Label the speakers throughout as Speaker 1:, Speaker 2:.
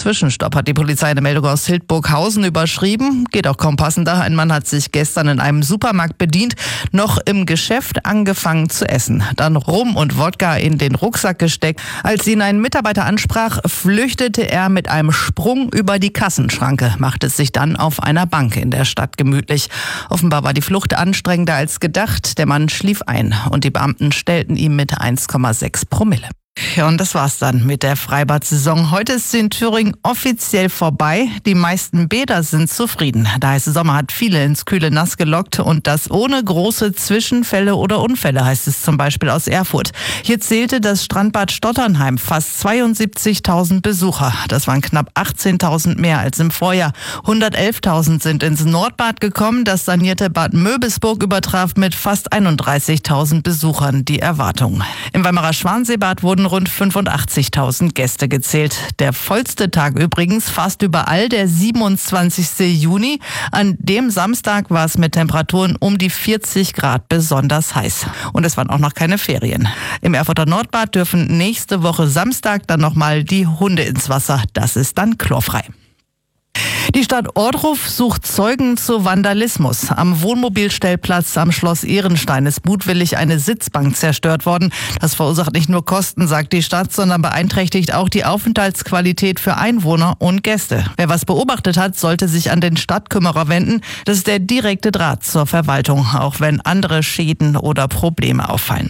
Speaker 1: Zwischenstopp hat die Polizei eine Meldung aus Hildburghausen überschrieben. Geht auch kaum passender. Ein Mann hat sich gestern in einem Supermarkt bedient, noch im Geschäft angefangen zu essen. Dann Rum und Wodka in den Rucksack gesteckt. Als ihn ein Mitarbeiter ansprach, flüchtete er mit einem Sprung über die Kassenschranke, machte es sich dann auf einer Bank in der Stadt gemütlich. Offenbar war die Flucht anstrengender als gedacht. Der Mann schlief ein und die Beamten stellten ihm mit 1,6 Promille. Ja, und das war's dann mit der Freibad-Saison. Heute ist sie in Thüringen offiziell vorbei. Die meisten Bäder sind zufrieden. Der heiße Sommer hat viele ins kühle Nass gelockt und das ohne große Zwischenfälle oder Unfälle, heißt es zum Beispiel aus Erfurt. Hier zählte das Strandbad Stotternheim fast 72.000 Besucher. Das waren knapp 18.000 mehr als im Vorjahr. 111.000 sind ins Nordbad gekommen. Das sanierte Bad Möbisburg übertraf mit fast 31.000 Besuchern die Erwartungen. Im Weimarer Schwanseebad wurden rund 85.000 Gäste gezählt. Der vollste Tag übrigens fast überall, der 27. Juni. An dem Samstag war es mit Temperaturen um die 40 Grad besonders heiß. Und es waren auch noch keine Ferien. Im Erfurter Nordbad dürfen nächste Woche Samstag dann nochmal die Hunde ins Wasser. Das ist dann chlorfrei. Die Stadt Ohrdruf sucht Zeugen zu Vandalismus. Am Wohnmobilstellplatz am Schloss Ehrenstein ist mutwillig eine Sitzbank zerstört worden. Das verursacht nicht nur Kosten, sagt die Stadt, sondern beeinträchtigt auch die Aufenthaltsqualität für Einwohner und Gäste. Wer was beobachtet hat, sollte sich an den Stadtkümmerer wenden. Das ist der direkte Draht zur Verwaltung, auch wenn andere Schäden oder Probleme auffallen.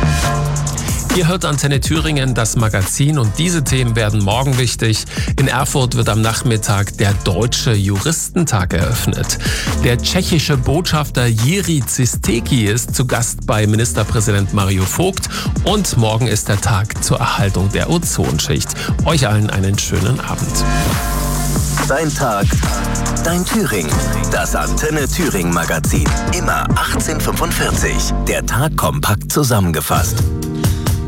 Speaker 2: Ihr hört Antenne Thüringen, das Magazin, und diese Themen werden morgen wichtig. In Erfurt wird am Nachmittag der Deutsche Juristentag eröffnet. Der tschechische Botschafter Jiří Cisteký ist zu Gast bei Ministerpräsident Mario Vogt und morgen ist der Tag zur Erhaltung der Ozonschicht. Euch allen einen schönen Abend.
Speaker 3: Dein Tag, dein Thüringen. Das Antenne Thüringen Magazin. Immer 18:45. Der Tag kompakt zusammengefasst.